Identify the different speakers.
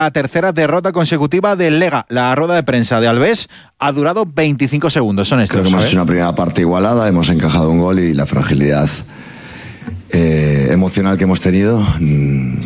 Speaker 1: La tercera derrota consecutiva del Lega. La rueda de prensa de Alves ha durado 25 segundos. Son estos.
Speaker 2: Creo que hemos hecho una primera parte igualada, hemos encajado un gol y la fragilidad emocional que hemos tenido